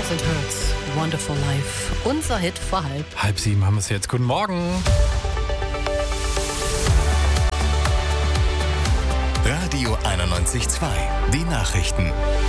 Das sind Hurts. Wonderful Life. Unser Hit vor halb. 6:30 haben wir es jetzt. Guten Morgen. Radio 91.2. Die Nachrichten.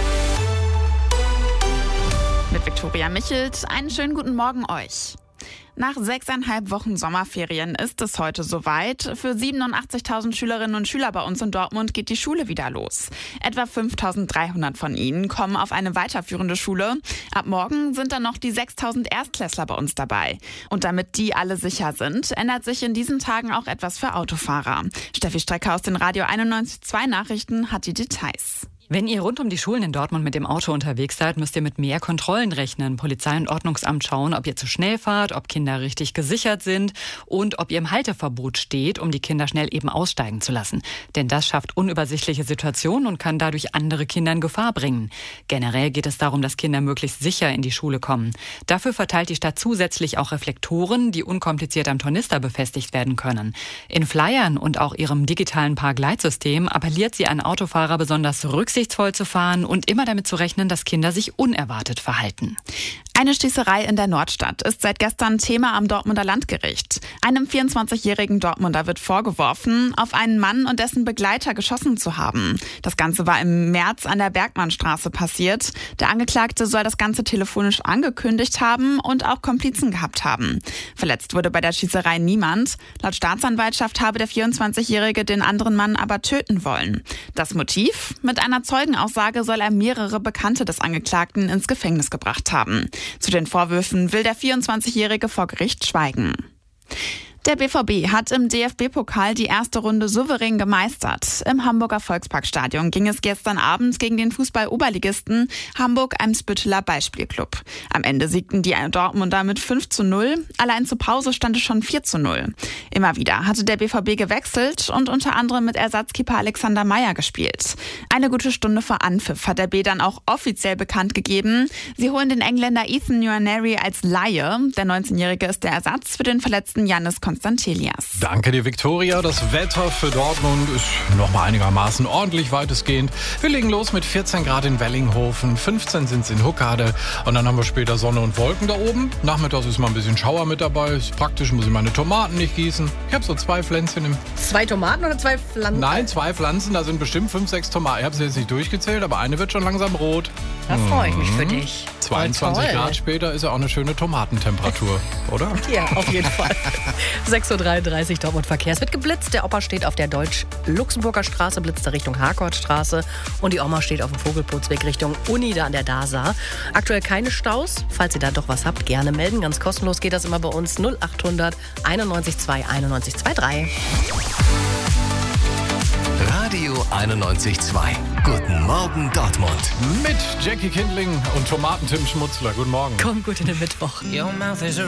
Mit Viktoria Michelt. Einen schönen guten Morgen euch. Nach 6,5 Wochen Sommerferien ist es heute soweit. Für 87.000 Schülerinnen und Schüler bei uns in Dortmund geht die Schule wieder los. Etwa 5.300 von ihnen kommen auf eine weiterführende Schule. Ab morgen sind dann noch die 6.000 Erstklässler bei uns dabei. Und damit die alle sicher sind, ändert sich in diesen Tagen auch etwas für Autofahrer. Steffi Strecker aus den Radio 91.2 Nachrichten hat die Details. Wenn ihr rund um die Schulen in Dortmund mit dem Auto unterwegs seid, müsst ihr mit mehr Kontrollen rechnen. Polizei und Ordnungsamt schauen, ob ihr zu schnell fahrt, ob Kinder richtig gesichert sind und ob ihr im Halteverbot steht, um die Kinder schnell eben aussteigen zu lassen. Denn das schafft unübersichtliche Situationen und kann dadurch andere Kinder in Gefahr bringen. Generell geht es darum, dass Kinder möglichst sicher in die Schule kommen. Dafür verteilt die Stadt zusätzlich auch Reflektoren, die unkompliziert am Tornister befestigt werden können. In Flyern und auch ihrem digitalen Parkleitsystem appelliert sie an Autofahrer, besonders rücksichtsvoll zu fahren und immer damit zu rechnen, dass Kinder sich unerwartet verhalten. Eine Schießerei in der Nordstadt ist seit gestern Thema am Dortmunder Landgericht. Einem 24-jährigen Dortmunder wird vorgeworfen, auf einen Mann und dessen Begleiter geschossen zu haben. Das Ganze war im März an der Bergmannstraße passiert. Der Angeklagte soll das Ganze telefonisch angekündigt haben und auch Komplizen gehabt haben. Verletzt wurde bei der Schießerei niemand. Laut Staatsanwaltschaft habe der 24-Jährige den anderen Mann aber töten wollen. Das Motiv? Mit einer Zeugenaussage soll er mehrere Bekannte des Angeklagten ins Gefängnis gebracht haben. Zu den Vorwürfen will der 24-Jährige vor Gericht schweigen. Der BVB hat im DFB-Pokal die erste Runde souverän gemeistert. Im Hamburger Volksparkstadion ging es gestern Abend gegen den Fußball-Oberligisten Hamburg-Eimsbütteler Ballspielclub. Am Ende siegten die Dortmunder mit 5:0. Allein zur Pause stand es schon 4:0. Immer wieder hatte der BVB gewechselt und unter anderem mit Ersatzkeeper Alexander Meyer gespielt. Eine gute Stunde vor Anpfiff hat der B dann auch offiziell bekannt gegeben. Sie holen den Engländer Ethan Nwaneri als Laie. Der 19-Jährige ist der Ersatz für den verletzten Yannis Konstantelias. Danke dir, Viktoria. Das Wetter für Dortmund ist nochmal einigermaßen ordentlich weitestgehend. Wir legen los mit 14 Grad in Wellinghofen, 15 sind es in Huckade und dann haben wir später Sonne und Wolken da oben. Nachmittags ist mal ein bisschen Schauer mit dabei. Ist praktisch, muss ich meine Tomaten nicht gießen. Ich habe so 2 Pflänzchen im... 2 Tomaten oder 2 Pflanzen? Nein, 2 Pflanzen, da sind bestimmt 5, 6 Tomaten. Ich habe sie jetzt nicht durchgezählt, aber eine wird schon langsam rot. Da freue ich mich für dich. 22 Grad später ist ja auch eine schöne Tomatentemperatur, oder? Ja, auf jeden Fall. 6:33 Uhr Dortmund Verkehr. Es wird geblitzt. Der Opa steht auf der Deutsch-Luxemburger Straße, blitzt Richtung Harkortstraße. Und die Oma steht auf dem Vogelputzweg Richtung Uni, da an der DASA. Aktuell keine Staus. Falls ihr da doch was habt, gerne melden. Ganz kostenlos geht das immer bei uns. 0800 91 2 91 23. Radio 91.2. Guten Morgen Dortmund. Mit Jackie Kindling und Tomaten-Tim Schmutzler. Guten Morgen. Komm gut in den Mittwoch.